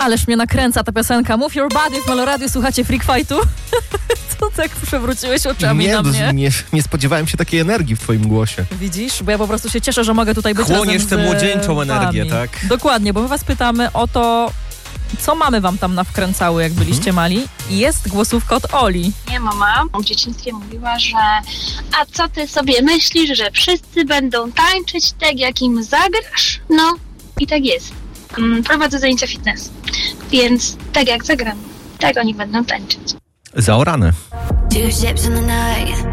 Ależ mnie nakręca ta piosenka. Move Your Body w Meloradiu, słuchacie Freak Fightu. Co tak przewróciłeś oczami na mnie? Nie spodziewałem się takiej energii w twoim głosie. Widzisz? Bo ja po prostu się cieszę, że mogę tutaj być Chłoniesz tę młodzieńczą wami. energię, tak? Dokładnie, bo my was pytamy o to, co mamy wam tam nawkręcały, jak byliście mali. I jest głosówka od Oli. Nie, mama w dzieciństwie mówiła, że a co ty sobie myślisz, że wszyscy będą tańczyć tak, jak im zagrasz? No i tak jest. Prowadzę zajęcia fitness, więc tak jak zagram, tak oni będą tańczyć. Zaorane. Two ships in the night,